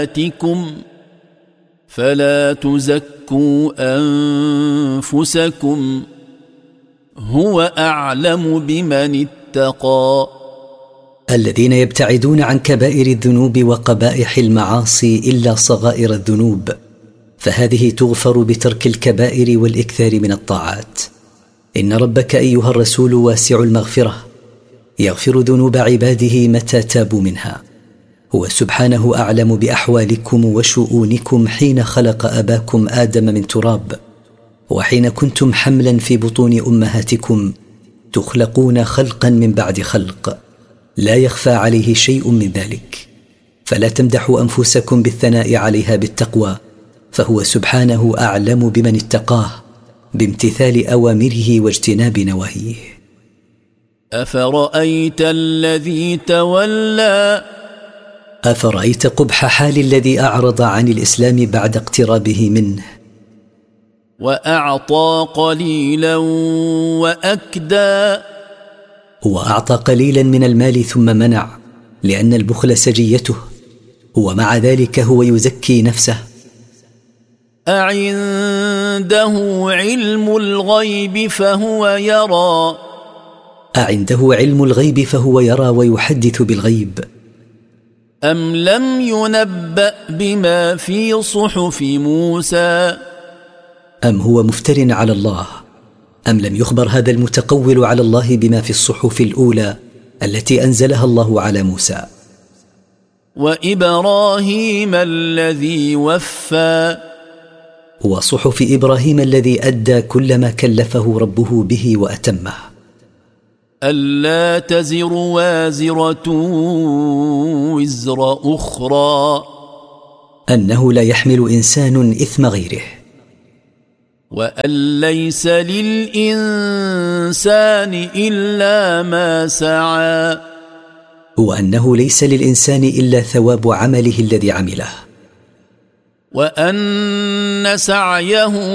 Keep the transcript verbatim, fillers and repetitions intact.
آتكم فلا تزكوا أنفسكم هو أعلم بمن اتقى. الذين يبتعدون عن كبائر الذنوب وقبائح المعاصي إلا صغائر الذنوب، فهذه تغفر بترك الكبائر والإكثار من الطاعات. إن ربك أيها الرسول واسع المغفرة، يغفر ذنوب عباده متى تابوا منها. هو سبحانه أعلم بأحوالكم وشؤونكم حين خلق أباكم آدم من تراب، وحين كنتم حملا في بطون أمهاتكم تخلقون خلقا من بعد خلق، لا يخفى عليه شيء من ذلك. فلا تمدحوا أنفسكم بالثناء عليها بالتقوى، فهو سبحانه أعلم بمن اتقاه بامتثال أوامره واجتناب نواهيه. أفرأيت الذي تولى أفرأيت قبح حال الذي أعرض عن الإسلام بعد اقترابه منه، وأعطى قليلا وأكدى، وأعطى قليلا من المال ثم منع، لأن البخل سجيته، ومع ذلك هو يزكي نفسه. أعنده علم الغيب فهو يرى أعنده علم الغيب فهو يرى ويحدث بالغيب. أم لم ينبأ بما في صحف موسى أم هو مفتر على الله؟ أم لم يخبر هذا المتقول على الله بما في الصحف الأولى التي أنزلها الله على موسى؟ وإبراهيم الذي وفى وصحف إبراهيم الذي أدى كل ما كلفه ربه به وأتمه. ألا تزر وازرة وزر أخرى، أنه لا يحمل إنسان إثم غيره، وأن ليس للإنسان إلا ما سعى، وأنه ليس للإنسان إلا ثواب عمله الذي عمله، وأن سعيه